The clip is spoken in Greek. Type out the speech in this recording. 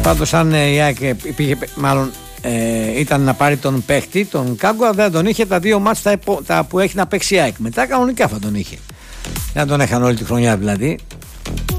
Πάντως αν η ΑΕΚ μάλλον ήταν να πάρει τον παίχτη, τον Κάγκουα, δεν τον είχε τα 2 μάτς που έχει να παίξει η ΑΕΚ. Μετά κανονικά θα τον είχε. Δεν τον έχαν όλη τη χρονιά δηλαδή.